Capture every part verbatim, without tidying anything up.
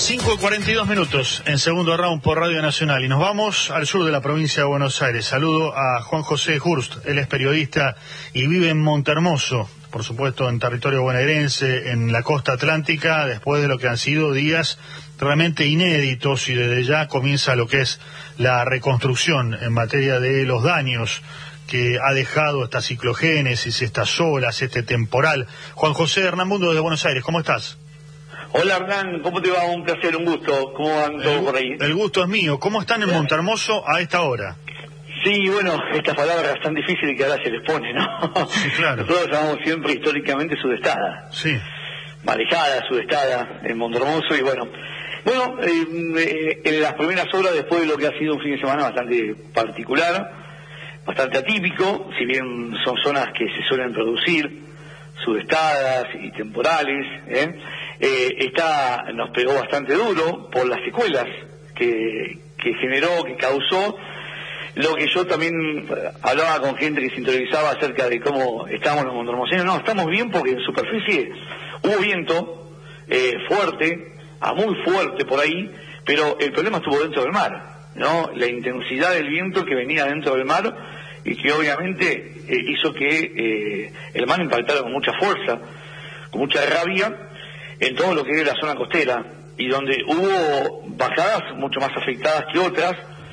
cinco y cuarenta y dos minutos en segundo round por Radio Nacional y nos vamos al sur de la provincia de Buenos Aires. Saludo a Juan José Hurst, él es periodista y vive en Montehermoso, por supuesto en territorio bonaerense, en la costa atlántica, después de lo que han sido días realmente inéditos y desde ya comienza lo que es la reconstrucción en materia de los daños que ha dejado esta ciclogénesis, estas olas, este temporal. Juan José Hernán Mundo desde Buenos Aires, ¿cómo estás? Hola Hernán, ¿cómo te va? Un placer, un gusto. ¿Cómo van todos por ahí? El gusto es mío. ¿Cómo están en Montehermoso a esta hora? Sí, bueno, estas palabras tan difíciles que ahora se les pone, ¿no? Sí, claro. Nosotros llamamos siempre históricamente sudestada. Sí. Marejada, sudestada, en Montehermoso y bueno. Bueno, eh, eh, en las primeras horas después de lo que ha sido un fin de semana bastante particular, bastante atípico, si bien son zonas que se suelen producir, sudestadas y temporales, ¿eh? Eh, esta nos pegó bastante duro por las secuelas que, que generó, que causó, lo que yo también hablaba con gente que se interiorizaba acerca de cómo estábamos los montehermoseños. No, estamos bien porque en superficie hubo viento eh, fuerte, a muy fuerte por ahí, pero el problema estuvo dentro del mar, ¿no? La intensidad del viento que venía dentro del mar y que obviamente eh, hizo que eh, el mar impactara con mucha fuerza, con mucha rabia en todo lo que es la zona costera, y donde hubo bajadas mucho más afectadas que otras,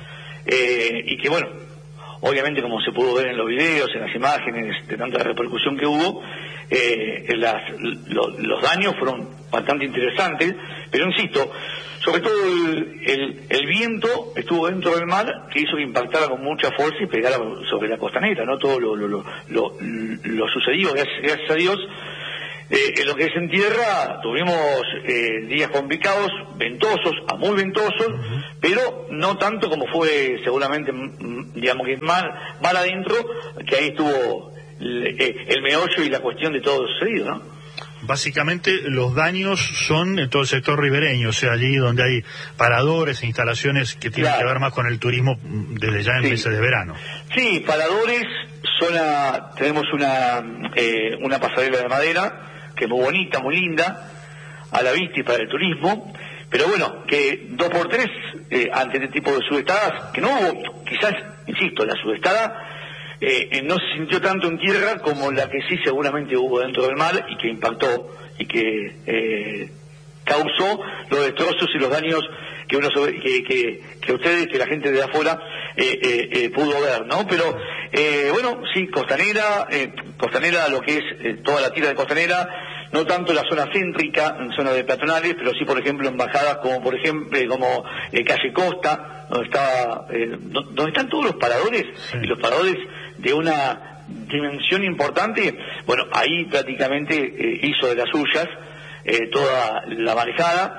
eh, y que bueno, obviamente como se pudo ver en los videos, en las imágenes, de tanta repercusión que hubo, eh, las, lo, los daños fueron bastante interesantes, pero insisto, sobre todo el, el, el viento estuvo dentro del mar, que hizo que impactara con mucha fuerza y pegara sobre la costanera, ¿no? Todo lo, lo, lo, lo, lo sucedido, gracias, gracias a Dios. Eh, en lo que es en tierra tuvimos eh, días complicados, ventosos, a muy ventosos, uh-huh. pero no tanto como fue seguramente, m- digamos que más, más adentro, que ahí estuvo el, el meollo y la cuestión de todo lo sucedido, ¿no? Básicamente los daños son en todo el sector ribereño, o sea, allí donde hay paradores e instalaciones que tienen claro. que ver más con el turismo desde ya en sí. meses de verano. Sí, paradores, zona, tenemos una, eh, una pasarela de madera, que es muy bonita, muy linda, a la vista y para el turismo, pero bueno, que dos por tres, eh, ante este tipo de sudestadas, que no hubo, quizás, insisto, la sudestada eh, eh, no se sintió tanto en tierra como la que sí seguramente hubo dentro del mar y que impactó y que eh, causó los destrozos y los daños que uno que, que, que ustedes, que la gente de afuera eh, eh, eh, pudo ver, ¿no? Pero eh, bueno, sí, costanera, eh, costanera, lo que es eh, toda la tira de costanera, no tanto en la zona céntrica, en zona de peatonales, pero sí, por ejemplo, en bajadas como, por ejemplo, eh, como eh, calle Costa, donde está, eh, donde están todos los paradores, sí. y los paradores de una dimensión importante. Bueno, ahí prácticamente eh, hizo de las suyas eh, toda la manejada,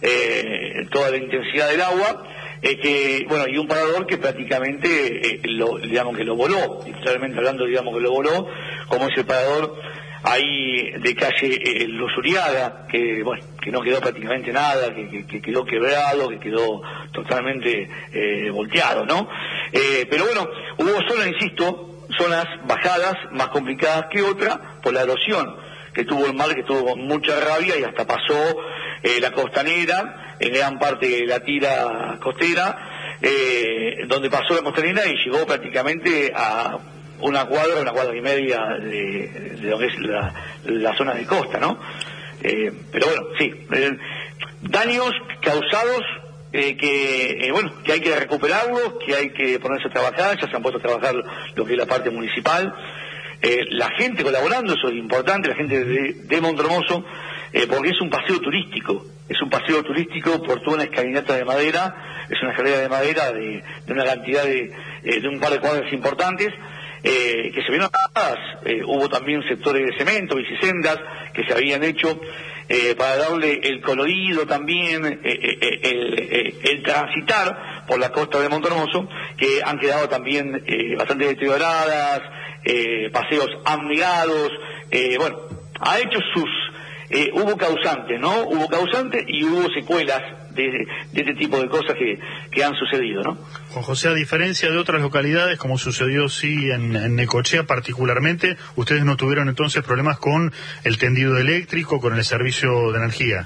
eh, toda la intensidad del agua, eh, que bueno, y un parador que prácticamente eh, lo, digamos que lo voló, literalmente hablando, digamos que lo voló, como es el parador ahí de calle eh, Luzuriaga, que bueno, que no quedó prácticamente nada, que, que, que quedó quebrado, que quedó totalmente eh, volteado, ¿no? Eh, pero bueno, hubo zonas, insisto, zonas bajadas más complicadas que otras por la erosión que tuvo el mar, que tuvo con mucha rabia y hasta pasó eh, la costanera, en gran parte de la tira costera, eh, donde pasó la costanera y llegó prácticamente a una cuadra, una cuadra y media de, de lo que es la, la zona de costa, ¿no? Eh, pero bueno, sí, eh, daños causados eh, que, eh, bueno, que hay que recuperarlos, que hay que ponerse a trabajar, ya se han puesto a trabajar lo que es la parte municipal, eh, la gente colaborando, eso es importante, la gente de, de Montehermoso, eh, porque es un paseo turístico, es un paseo turístico por toda una escalinata de madera, es una escalera de madera de, de una cantidad de, eh, de un par de cuadras importantes, Eh, que se vieron acabadas. Eh, hubo también sectores de cemento, bicisendas que se habían hecho eh, para darle el colorido también, eh, eh, el, eh, el transitar por la costa de Montehermoso, que han quedado también eh, bastante deterioradas, eh, paseos amigados, eh, bueno, ha hecho sus... Eh, hubo causantes, ¿no? Hubo causantes y hubo secuelas de, de este tipo de cosas que, que han sucedido, ¿no? Juan José, a diferencia de otras localidades, como sucedió sí en, en Necochea particularmente, ustedes no tuvieron entonces problemas con el tendido eléctrico, con el servicio de energía.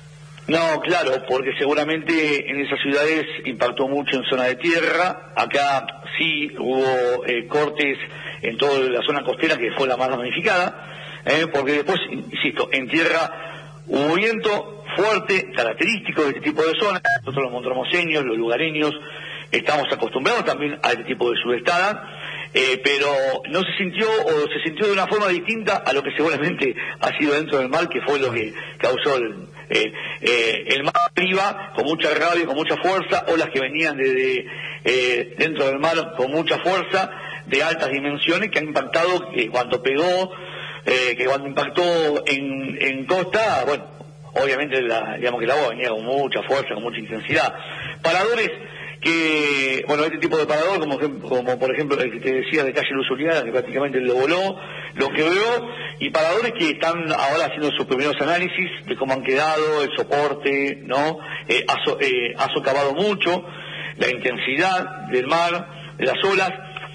No, claro, porque seguramente en esas ciudades impactó mucho en zona de tierra. Acá sí hubo eh, cortes en toda la zona costera, que fue la más damnificada, eh, porque después, insisto, en tierra hubo viento fuerte, característico de este tipo de zonas. Nosotros los montermoseños, los lugareños, estamos acostumbrados también a este tipo de subestada. Eh, pero no se sintió o se sintió de una forma distinta a lo que seguramente ha sido dentro del mar, que fue lo que causó el, eh, eh, el mar arriba, con mucha rabia, con mucha fuerza, olas que venían desde eh, dentro del mar con mucha fuerza, de altas dimensiones, que han impactado, que cuando pegó, eh, que cuando impactó en, en costa, bueno, obviamente la, digamos que el agua venía con mucha fuerza, con mucha intensidad. Paradores que, bueno, este tipo de parador, como, como por ejemplo el que te decía de calle Luz Uriana, que prácticamente lo voló, lo quebró, y paradores que están ahora haciendo sus primeros análisis de cómo han quedado, el soporte, ¿no? Eh, ha, so, eh, ha socavado mucho, la intensidad del mar, de las olas,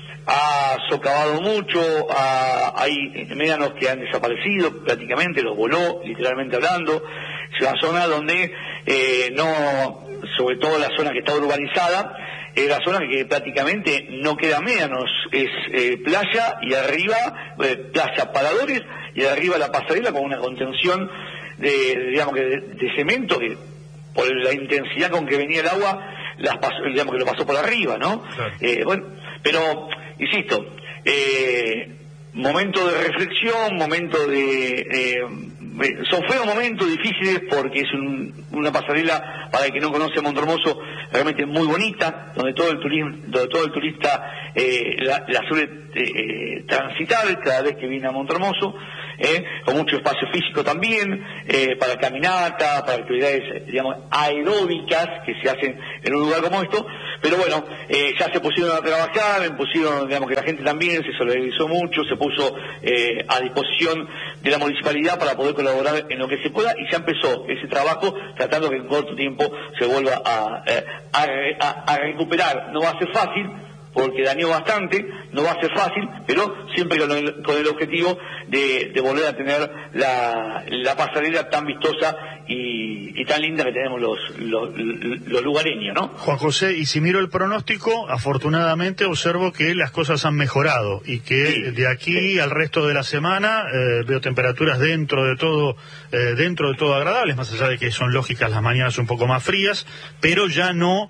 ha socavado mucho, ha, hay médanos que han desaparecido prácticamente, los voló, literalmente hablando. Es una zona donde eh, no, sobre todo la zona que está urbanizada, es la zona que prácticamente no queda médanos, es eh, playa y arriba, eh, playa, paradores, y arriba la pasarela con una contención de, digamos que de, de cemento que por la intensidad con que venía el agua, las pasó, digamos que lo pasó por arriba, ¿no? Claro. Eh, bueno, pero, insisto, eh, momento de reflexión, momento de... Eh, son feos momentos difíciles porque es un, una pasarela, para el que no conoce Montermoso, realmente muy bonita, donde todo el turismo, donde todo el turista eh, la, la suele eh, transitar cada vez que viene a Montermoso, eh, con mucho espacio físico también, eh, para caminata, para actividades, digamos, aeróbicas que se hacen en un lugar como esto. Pero bueno, eh, ya se pusieron a trabajar, pusieron, digamos que la gente también se solidarizó mucho, se puso eh, a disposición de la municipalidad para poder colaborar en lo que se pueda, y ya empezó ese trabajo tratando que en corto tiempo se vuelva a, eh, a, a, a recuperar. No va a ser fácil, porque dañó bastante, no va a ser fácil, pero siempre con el, con el objetivo de, de volver a tener la, la pasarela tan vistosa y, y tan linda que tenemos los, los, los lugareños, ¿no? Juan José, y si miro el pronóstico, afortunadamente observo que las cosas han mejorado y que sí, de aquí sí. al resto de la semana eh, veo temperaturas dentro de todo eh, dentro de todo agradables, más allá de que son lógicas las mañanas un poco más frías, pero ya no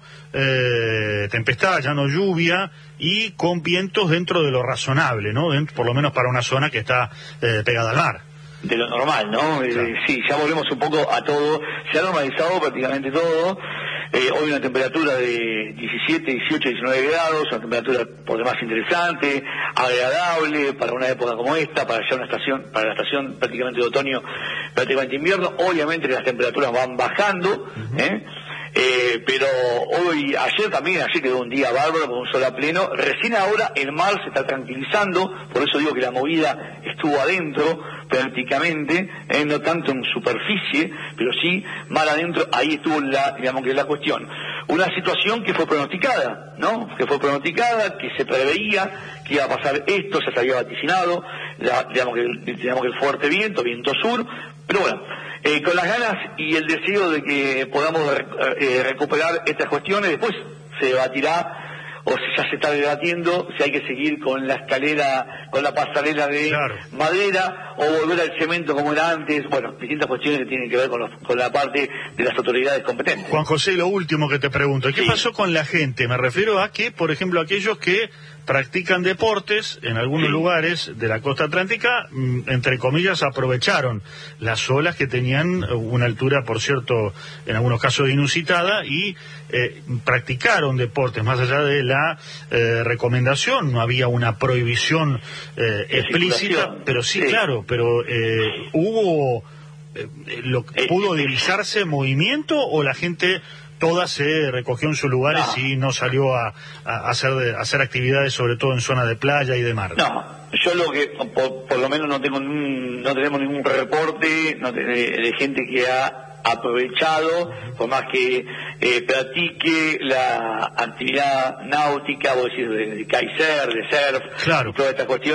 eh, tempestad, ya no lluvia, y con vientos dentro de lo razonable, ¿no? Dentro, por lo menos para una zona que está eh, pegada al mar. De lo normal, ¿no? Claro. Eh, sí, ya volvemos un poco a todo, se ha normalizado prácticamente todo. Eh, hoy una temperatura de diecisiete, dieciocho, diecinueve grados, una temperatura por demás interesante, agradable para una época como esta, para ya una estación, para la estación prácticamente de otoño, prácticamente invierno. Obviamente que las temperaturas van bajando, uh-huh. ¿eh? Eh, pero hoy, ayer también, ayer quedó un día bárbaro con un sol a pleno. Recién ahora el mar se está tranquilizando, por eso digo que la movida estuvo adentro prácticamente, eh, no tanto en superficie, pero sí mar adentro. Ahí estuvo la, digamos que la cuestión. Una situación que fue pronosticada, ¿no? Que fue pronosticada, que se preveía que iba a pasar esto, ya se había vaticinado, la, digamos que digamos que el fuerte viento, viento sur, pero bueno. Eh, con las ganas y el deseo de que podamos eh, recuperar estas cuestiones. Después se debatirá, o si ya se está debatiendo, si hay que seguir con la escalera, con la pasarela de claro. madera, o volver al cemento como era antes. Bueno, distintas cuestiones que tienen que ver con, los, con la parte de las autoridades competentes. Juan José, lo último que te pregunto, ¿qué sí. pasó con la gente? Me refiero a que, por ejemplo, aquellos que practican deportes en algunos sí. lugares de la costa atlántica, entre comillas, aprovecharon las olas que tenían una altura, por cierto, en algunos casos inusitada, y eh, practicaron deportes más allá de la eh, recomendación. No había una prohibición eh, explícita, pero sí, sí, claro, pero eh, hubo, eh, lo, ¿pudo divisarse movimiento o la gente toda se recogió en sus lugares no. y no salió a, a, hacer de, a hacer actividades, sobre todo en zona de playa y de mar? No, yo lo que, por, por lo menos no tengo ningún, no tenemos ningún reporte no, de, de gente que ha aprovechado, por más que eh, practique la actividad náutica, vos decís, de, de kaiser, de surf, claro. todas estas cuestiones,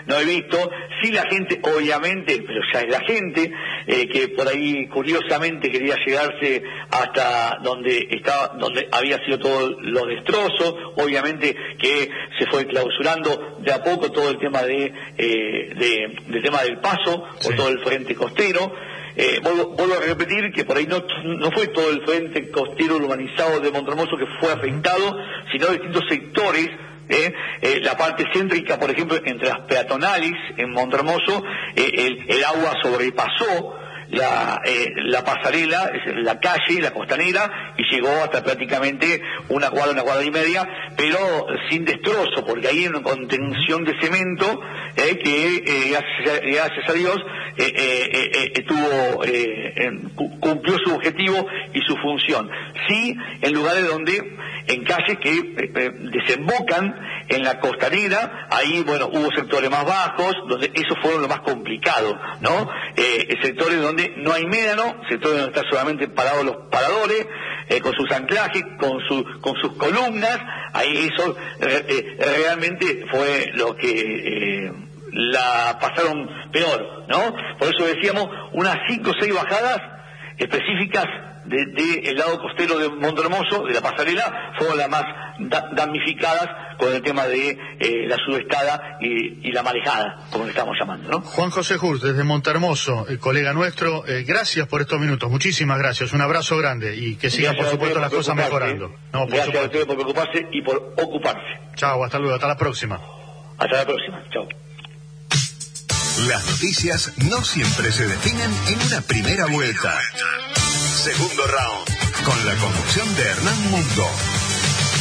no he visto. Sí, la gente, obviamente, pero ya es la gente, eh, que por ahí curiosamente quería llegarse hasta donde estaba, donde había sido todos los destrozos. Obviamente que se fue clausurando de a poco todo el tema de, eh, de del tema del paso, sí, o todo el frente costero. Eh, vuelvo, vuelvo a repetir que por ahí no, no fue todo el frente costero urbanizado de Montermoso que fue afectado, sino distintos sectores. Eh, eh, la parte céntrica, por ejemplo, entre las peatonales en Montermoso, eh, el, el agua sobrepasó la, eh, la pasarela, la calle, la costanera, y llegó hasta prácticamente una cuadra, una cuadra y media, pero sin destrozo, porque ahí hay una contención de cemento eh, que, eh, gracias, gracias a Dios, eh, eh, eh, eh, tuvo, eh, cumplió su objetivo y su función. Sí, en lugares donde, en calles que eh, eh, desembocan en la costanera, ahí, bueno, hubo sectores más bajos, donde esos fueron lo más complicado, ¿no? Eh, sectores donde no hay médano, sectores donde están solamente parados los paradores, eh, con sus anclajes, con su, con sus columnas, ahí eso eh, eh, realmente fue lo que eh, la pasaron peor, ¿no? Por eso decíamos, unas cinco o seis bajadas específicas de, de el lado costero de Montermoso, de la pasarela, fueron las más da damnificadas con el tema de eh, la sudestada y, y la marejada, como le estamos llamando, ¿no? Juan José Hurst, desde Montermoso, eh, colega nuestro, eh, gracias por estos minutos, muchísimas gracias, un abrazo grande y que sigan, por supuesto, las cosas mejorando. No, por gracias supuesto. a ustedes por preocuparse y por ocuparse. Chao, hasta luego, hasta la próxima. Hasta la próxima, chao. Las noticias no siempre se definen en una primera vuelta. Segundo round, con la conducción de Hernán Mundo.